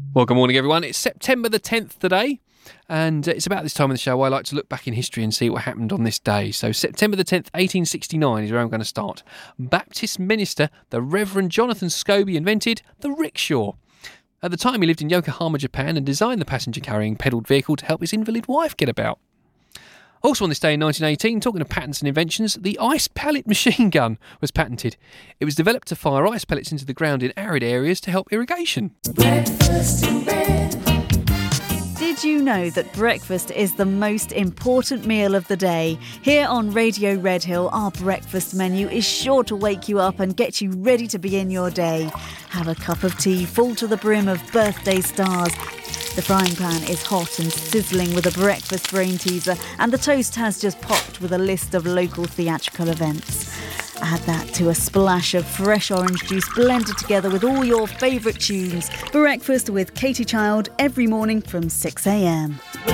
Well, good morning, everyone. It's September the 10th today, and it's about this time of the show I like to look back in history and see what happened on this day. So September the 10th, 1869 is where I'm going to start. Baptist minister, the Reverend Jonathan Scobie, invented the rickshaw. At the time, he lived in Yokohama, Japan, and designed the passenger-carrying pedalled vehicle to help his invalid wife get about. Also on this day in 1918, talking of patents and inventions, the ice pellet machine gun was patented. It was developed to fire ice pellets into the ground in arid areas to help irrigation. Breakfast in bed. Did you know that breakfast is the most important meal of the day? Here on Radio Redhill, our breakfast menu is sure to wake you up and get you ready to begin your day. Have a cup of tea full to the brim of birthday stars. The frying pan is hot and sizzling with a breakfast brain teaser, and the toast has just popped with a list of local theatrical events. Add that to a splash of fresh orange juice blended together with all your favourite tunes. Breakfast with Katie Child every morning from 6 a.m.